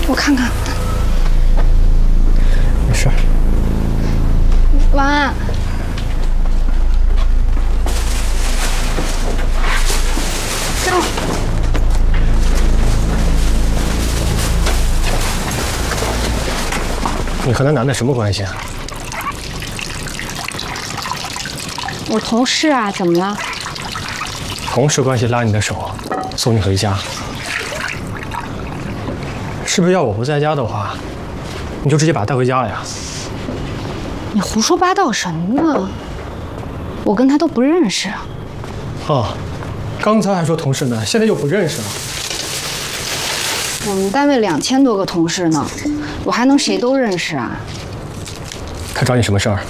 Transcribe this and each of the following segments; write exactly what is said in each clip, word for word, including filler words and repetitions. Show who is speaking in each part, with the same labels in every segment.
Speaker 1: 我看看。
Speaker 2: 没事。
Speaker 1: 晚安。走。
Speaker 2: 你和那男的什么关系啊？
Speaker 1: 我同事啊，怎么了？
Speaker 2: 同事关系拉你的手，送你回家。是不是要我不在家的话，你就直接把他带回家了呀？
Speaker 1: 你胡说八道什么呢？我跟他都不认识。
Speaker 2: 哦，刚才还说同事呢，现在又不认识了。
Speaker 1: 我们单位两千多个同事呢，我还能谁都认识啊？
Speaker 2: 他找你什么事儿？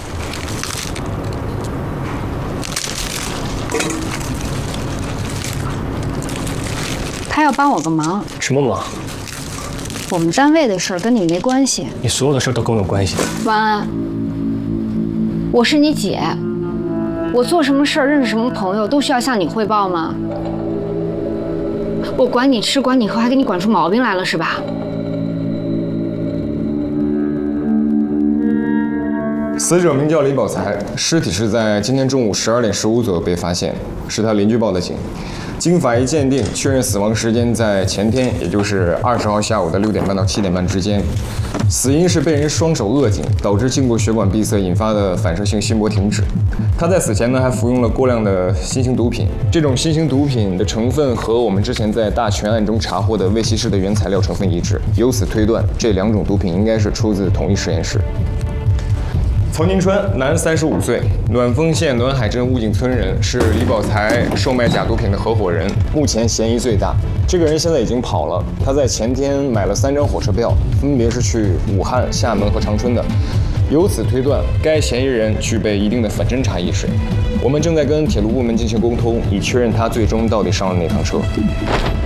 Speaker 1: 他要帮我个忙。
Speaker 2: 什么忙？
Speaker 1: 我们单位的事儿跟你没关系。
Speaker 2: 你所有的事都跟我有关系。
Speaker 1: 晚安。我是你姐，我做什么事儿、认识什么朋友都需要向你汇报吗？我管你吃管你喝，还给你管出毛病来了是吧？
Speaker 3: 死者名叫李宝才，尸体是在今天中午十二点十五左右被发现，是他邻居报的警。经法医鉴定，确认死亡时间在前天，也就是二十号下午的六点半到七点半之间。死因是被人双手扼颈，导致颈部血管闭塞引发的反射性心搏停止。他在死前呢还服用了过量的新型毒品，这种新型毒品的成分和我们之前在大全案中查获的卫西施的原材料成分一致，由此推断这两种毒品应该是出自同一实验室。曹金川，男，三十五岁，暖丰县暖海镇雾井村人，是李宝才售卖假毒品的合伙人，目前嫌疑最大。这个人现在已经跑了，他在前天买了三张火车票，分别是去武汉、厦门和长春的。由此推断，该嫌疑人具备一定的反侦查意识。我们正在跟铁路部门进行沟通，以确认他最终到底上了哪趟车。